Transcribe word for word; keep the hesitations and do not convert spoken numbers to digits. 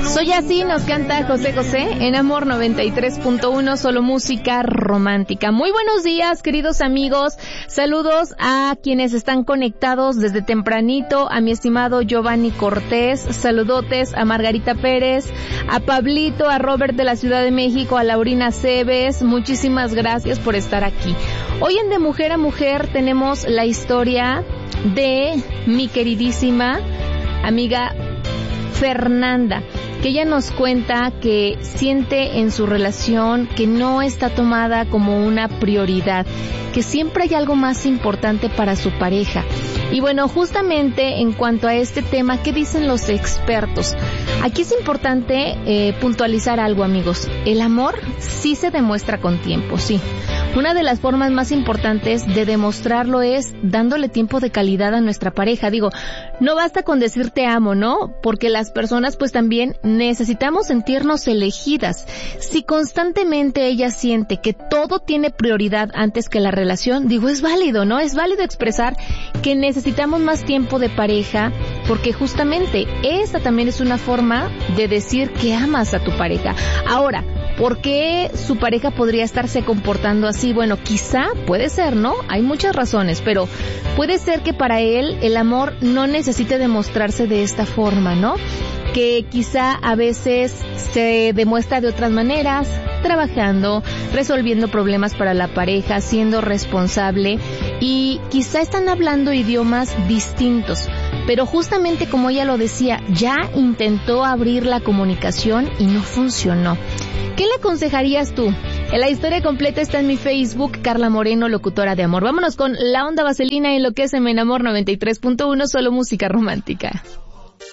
Soy así, nos canta José José en Amor noventa y tres punto uno, solo música romántica. Muy buenos días, queridos amigos. Saludos a quienes están conectados desde tempranito, a mi estimado Giovanni Cortés, saludotes a Margarita Pérez, a Pablito, a Robert de la Ciudad de México, a Laurina Cebes. Muchísimas gracias por estar aquí. Hoy en De Mujer a Mujer tenemos la historia de mi queridísima amiga Fernanda, que ella nos cuenta que siente en su relación que no está tomada como una prioridad, que siempre hay algo más importante para su pareja. Y bueno, justamente en cuanto a este tema, ¿qué dicen los expertos? Aquí es importante eh, puntualizar algo, amigos. El amor sí se demuestra con tiempo, sí. Una de las formas más importantes de demostrarlo es dándole tiempo de calidad a nuestra pareja. Digo, no basta con decir te amo, ¿no? Porque las personas pues también necesitamos sentirnos elegidas. Si constantemente ella siente que todo tiene prioridad antes que la relación, digo, es válido, ¿no? Es válido expresar que necesitamos más tiempo de pareja, porque justamente esta también es una forma de decir que amas a tu pareja. Ahora, ¿por qué su pareja podría estarse comportando así? Bueno, quizá puede ser, ¿no? Hay muchas razones, pero puede ser que para él el amor no necesite demostrarse de esta forma, ¿no? Que quizá a veces se demuestra de otras maneras, trabajando, resolviendo problemas para la pareja, siendo responsable, y quizá están hablando idiomas distintos. Pero justamente como ella lo decía, ya intentó abrir la comunicación y no funcionó. ¿Qué le aconsejarías tú? La historia completa está en mi Facebook, Carla Moreno, locutora de amor. Vámonos con La Onda Vaselina en lo que es en Amor noventa y tres punto uno, solo música romántica.